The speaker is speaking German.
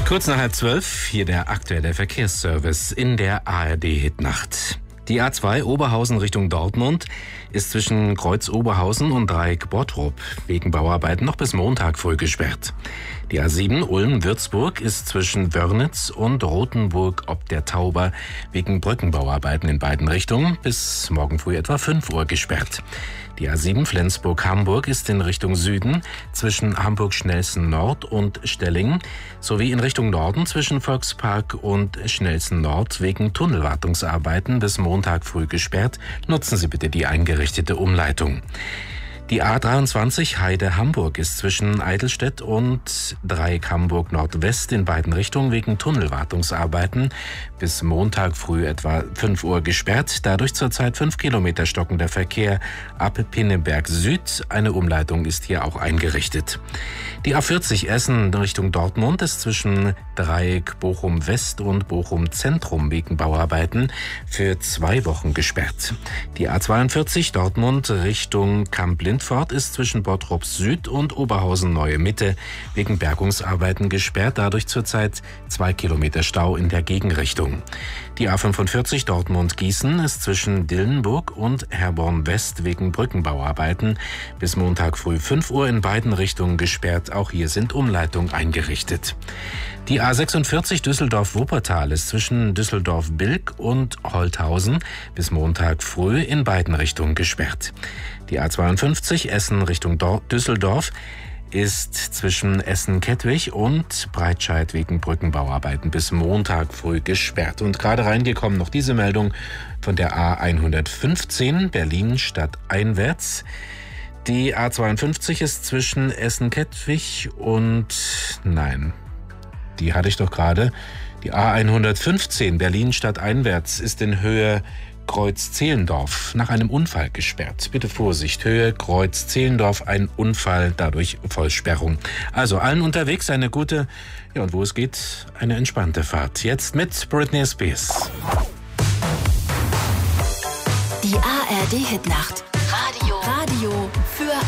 Kurz nach 11:30, hier der aktuelle Verkehrsservice in der ARD-Hitnacht. Die A2 Oberhausen Richtung Dortmund ist zwischen Kreuz Oberhausen und Dreieck Bottrop wegen Bauarbeiten noch bis Montag früh gesperrt. Die A7 Ulm-Würzburg ist zwischen Wörnitz und Rothenburg ob der Tauber wegen Brückenbauarbeiten in beiden Richtungen bis morgen früh etwa 5 Uhr gesperrt. Die A7 Flensburg-Hamburg ist in Richtung Süden zwischen Hamburg-Schnelsen Nord und Stellingen sowie in Richtung Norden zwischen Volkspark und Schnelsen Nord wegen Tunnelwartungsarbeiten bis Montag früh gesperrt. Nutzen Sie bitte die eingerichtete Umleitung. Die A23 Heide-Hamburg ist zwischen Eidelstedt und Dreieck Hamburg Nordwest in beiden Richtungen wegen Tunnelwartungsarbeiten bis Montag früh etwa 5 Uhr gesperrt. Dadurch zurzeit 5 Kilometer stockender Verkehr ab Pinneberg Süd. Eine Umleitung ist hier auch eingerichtet. Die A40 Essen Richtung Dortmund ist zwischen Dreieck Bochum West und Bochum Zentrum wegen Bauarbeiten für 2 Wochen gesperrt. Die A42 Dortmund Richtung Kamp-Lindfort ist zwischen Bottrop Süd und Oberhausen Neue Mitte wegen Bergungsarbeiten gesperrt. Dadurch zurzeit 2 Kilometer Stau in der Gegenrichtung. Die A45 Dortmund-Gießen ist zwischen Dillenburg und Herborn West wegen Brückenbauarbeiten bis Montag früh 5 Uhr in beiden Richtungen gesperrt. Auch hier sind Umleitungen eingerichtet. Die A46 Düsseldorf-Wuppertal ist zwischen Düsseldorf-Bilk und Holthausen bis Montag früh in beiden Richtungen gesperrt. Die A52 Essen Richtung Düsseldorf ist zwischen Essen-Kettwig und Breitscheid wegen Brückenbauarbeiten bis Montag früh gesperrt. Und gerade reingekommen noch diese Meldung von der A115 Berlin stadteinwärts. Die A52 ist zwischen Essen-Kettwig und... Nein, die hatte ich doch gerade. Die A115 Berlin stadteinwärts ist in Höhe Kreuz-Zehlendorf nach einem Unfall gesperrt. Bitte Vorsicht, Höhe Kreuz-Zehlendorf, ein Unfall, dadurch Vollsperrung. Also allen unterwegs eine gute, ja und wo es geht, eine entspannte Fahrt. Jetzt mit Britney Spears. Die ARD-Hitnacht. Radio